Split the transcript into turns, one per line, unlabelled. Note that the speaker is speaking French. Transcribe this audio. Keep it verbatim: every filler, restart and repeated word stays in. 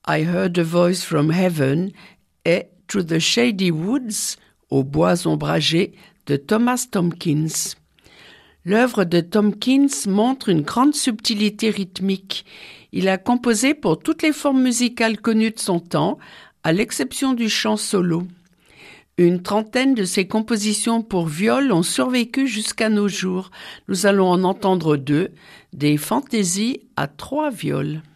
I Heard a Voice from Heaven et To the Shady Woods, aux bois ombragés, de Thomas Tomkins. L'œuvre de Tomkins montre une grande subtilité rythmique. Il a composé pour toutes les formes musicales connues de son temps, à l'exception du chant solo. Une trentaine de ses compositions pour viol ont survécu jusqu'à nos jours. Nous allons en entendre deux, des fantaisies à trois viols.